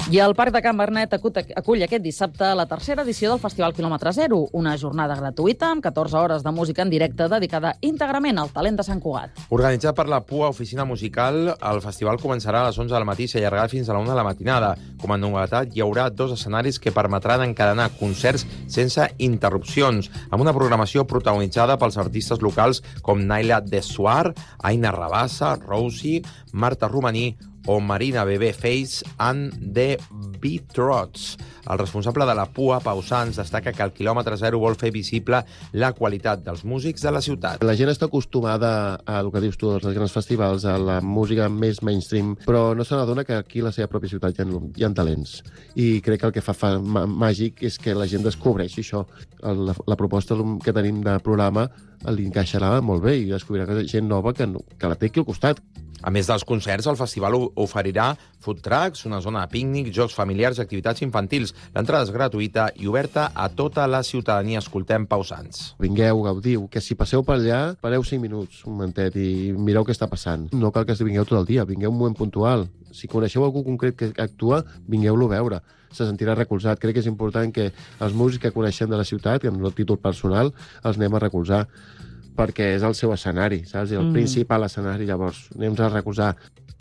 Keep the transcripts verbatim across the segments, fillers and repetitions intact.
I el Parc de Can Bernet acull aquest dissabte la tercera edició del Festival Quilòmetre Zero, una jornada gratuïta amb catorze hores de música en directe dedicada íntegrament al talent de Sant Cugat. Organitzat per la P U A Oficina Musical, el festival començarà a les onze del matí i s'allargarà fins a la una de la matinada. Com a novetat, hi haurà dos escenaris que permetran encadenar concerts sense interrupcions, amb una programació protagonitzada pels artistes locals com Naila Dessuar, Aina Rabassa, Rosie, Marta Romaní o Marina Bebé Face and the Beatrots. El responsable de la P U A, Pau Sans, destaca que el quilòmetre zero vol fer visible la qualitat dels músics de la ciutat. La gent està acostumada a el que dius tu dels grans festivals, a la música més mainstream, però no se n'adona que aquí a la seva pròpia ciutat hi ha, hi ha talents. I crec que el que fa, fa màgic és que la gent descobreixi això. La, la proposta que tenim de programa li encaixarà molt bé i descobrirà que gent nova que, que la té aquí al costat. A més dels concerts, el festival oferirà food trucks, una zona de pícnic, jocs familiars i activitats infantils. L'entrada és gratuïta i oberta a tota la ciutadania. Escoltem Pau Sans. Vingueu, gaudiu, que si passeu per allà, pareu cinc minuts, un momentet, i mireu què està passant. No cal que vingueu tot el dia, vingueu un moment puntual. Si coneixeu algú concret que actua, vingueu-lo a veure. Se sentirà recolzat. Crec que és important que els músics que coneixem de la ciutat, que en el títol personal, els anem a recolzar, perquè és el seu escenari, saps? El mm. principal escenari, llavors, anem-nos a recolzar.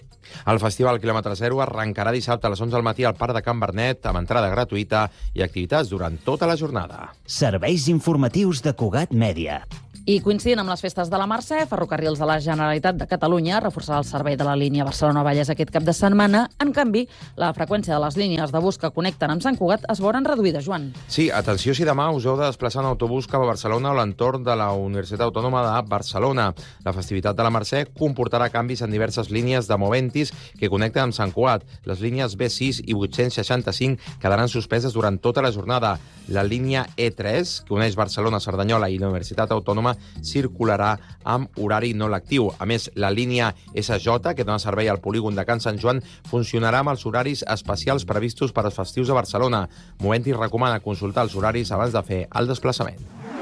El Festival Quilòmetre Zero arrencarà dissabte a les onze del matí al Parc de Can Bernet, amb entrada gratuïta i activitats durant tota la jornada. Serveis informatius de Cugat Mèdia. I coincidint amb les festes de la Mercè, Ferrocarrils de la Generalitat de Catalunya reforçarà el servei de la línia Barcelona-Vallès aquest cap de setmana. En canvi, la freqüència de les línies de bus que connecten amb Sant Cugat es veuran reduïdes, Joan. Sí, atenció si demà us heu de desplaçar en autobús cap a Barcelona o l'entorn de la Universitat Autònoma de Barcelona. La festivitat de la Mercè comportarà canvis en diverses línies de Moventis que connecten amb Sant Cugat. Les línies B sis i vuit-cents seixanta-cinc quedaran suspeses durant tota la jornada. La línia E tres, que uneix Barcelona, Cerdanyola i la Universitat Autònoma, circularà amb horari no lectiu. A més, la línia S J, que dona servei al polígon de Can Sant Joan, funcionarà amb els horaris especials previstos per als festius de Barcelona. Moventis recomana consultar els horaris abans de fer el desplaçament.